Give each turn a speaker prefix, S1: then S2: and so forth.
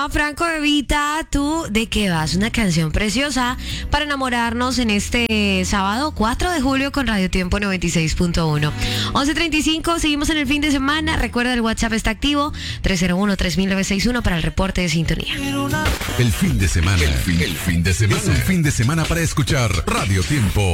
S1: Franco Evita, ¿tú de qué vas? Una canción preciosa para enamorarnos en este sábado 4 de julio con Radio Tiempo 96.1. 11:35, seguimos en el fin de semana. Recuerda, el WhatsApp está activo, 301-3961 para el reporte de sintonía.
S2: El fin de semana. El fin de semana. Es un fin de semana para escuchar Radio Tiempo.